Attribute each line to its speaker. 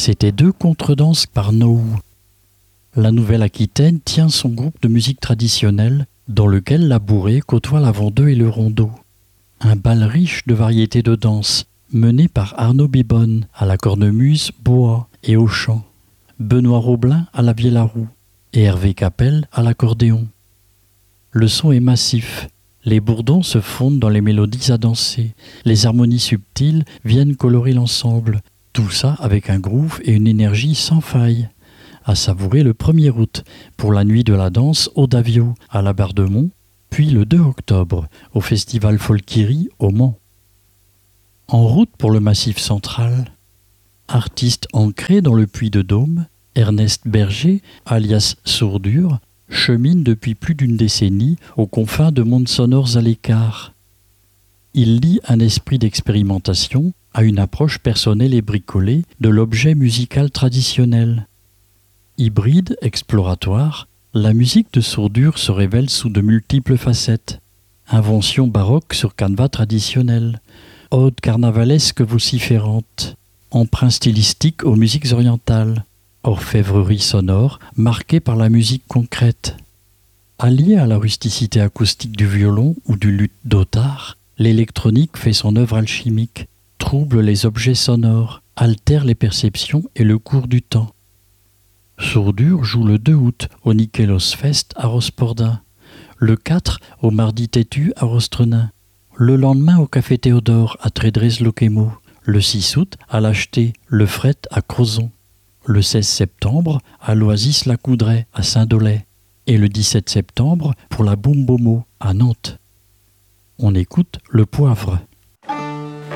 Speaker 1: C'était 2 contredanses par Nohou. La Nouvelle-Aquitaine tient son groupe de musique traditionnelle dans lequel la bourrée côtoie la vendeux et le rondeau. Un bal riche de variétés de danse mené par Arnaud Bibonne à la cornemuse, boa et au chant, Benoît Roblin à la vielle à roue et Hervé Capel à l'accordéon. Le son est massif, les bourdons se fondent dans les mélodies à danser, les harmonies subtiles viennent colorer l'ensemble, tout ça avec un groove et une énergie sans faille. À savourer le 1er août pour la nuit de la danse au Davio à la Bardemont, puis le 2 octobre au festival Folkiri au Mans. En route pour le Massif central, artiste ancré dans le Puy-de-Dôme, Ernest Berger, alias Sourdure, chemine depuis plus d'une décennie aux confins de mondes sonores à l'écart. Il lie un esprit d'expérimentation à une approche personnelle et bricolée de l'objet musical traditionnel. Hybride, exploratoire, la musique de Sourdure se révèle sous de multiples facettes. Invention baroque sur canevas traditionnel, ode carnavalesque vociférante, emprunt stylistique aux musiques orientales, orfèvrerie sonore marquée par la musique concrète. Allié à la rusticité acoustique du violon ou du luth d'otard, l'électronique fait son œuvre alchimique, trouble les objets sonores, altère les perceptions et le cours du temps. Sourdure joue le 2 août au Nikelos Fest à Rospordin, le 4 au Mardi Têtu à Rostrenain, le lendemain au Café Théodore à Trédrez-Locquémau, le 6 août à l'Acheté, le Fret à Crozon, le 16 septembre à l'Oasis-la-Coudray à Saint-Dolay et le 17 septembre pour la Boum Bomo à Nantes. On écoute le Poivre.